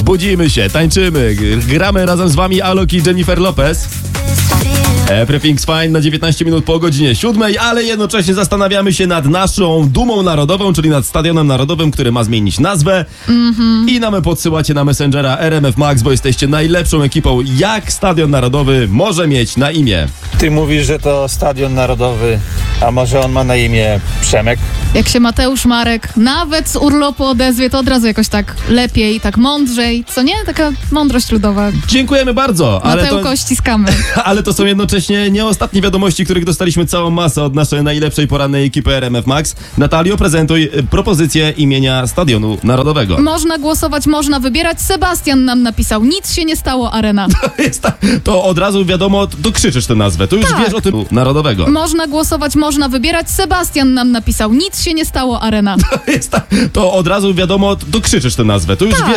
Budzimy się, tańczymy, gramy razem z wami Alok i Jennifer Lopez. Everything's fine na 19 minut po godzinie 7, ale jednocześnie zastanawiamy się nad naszą dumą narodową, czyli nad Stadionem Narodowym, który ma zmienić nazwę. I nam podsyłacie na Messengera RMF Max, bo jesteście najlepszą ekipą. Jak Stadion Narodowy może mieć na imię? Ty mówisz, że to Stadion Narodowy, a może on ma na imię Przemek? Jak się Mateusz Marek nawet z urlopu odezwie, to od razu jakoś tak lepiej, tak mądrzej, co nie? Taka mądrość ludowa. Dziękujemy bardzo. Mateuko, ściskamy. Ale to są jednocześnie nie ostatnie wiadomości, których dostaliśmy całą masę od naszej najlepszej porannej ekipy RMF Max. Natalio, prezentuj propozycję imienia Stadionu Narodowego. Można głosować, można wybierać. Sebastian nam napisał, nic się nie stało, Arena. To od razu wiadomo, to krzyczysz tę nazwę. To już Tak. wiesz o tym Narodowego. Można głosować, można wybierać. Sebastian nam napisał, nic się nie stało, Arena. To od razu wiadomo, to krzyczysz tę nazwę. To już Tak. wiesz